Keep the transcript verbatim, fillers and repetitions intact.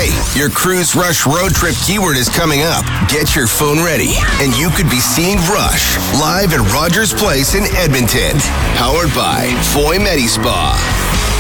Hey, your Cruise Rush road trip keyword is coming up. Get your phone ready, and you could be seeing Rush live at Rogers Place in Edmonton. Powered by Foy Medi Spa.